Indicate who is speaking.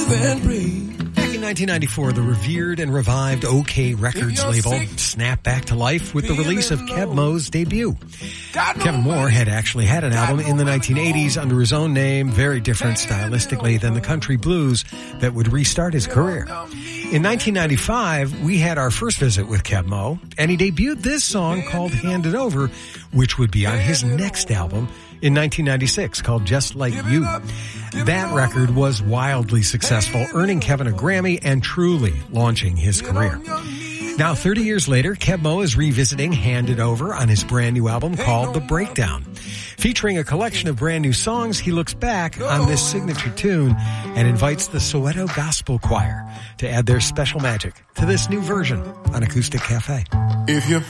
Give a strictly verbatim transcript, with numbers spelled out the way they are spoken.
Speaker 1: and breathe.
Speaker 2: Back in nineteen ninety-four, the revered and revived OK Records label snapped back to life with the release of Keb' Mo''s debut. Kevin Moore had actually had an album in the nineteen eighties under his own name, very different stylistically than the country blues that would restart his career. In nineteen ninety-five, we had our first visit with Keb' Mo', and he debuted this song called Hand It Over, which would be on his next album in nineteen ninety-six called Just Like You. That record was wildly successful, earning Kevin a Grammy and truly launching his career. Now, thirty years later, Keb' Mo' is revisiting Hand It Over on his brand new album called The Breakdown. Featuring a collection of brand new songs, he looks back on this signature tune and invites the Soweto Gospel Choir to add their special magic to this new version on Acoustic Cafe.
Speaker 1: If you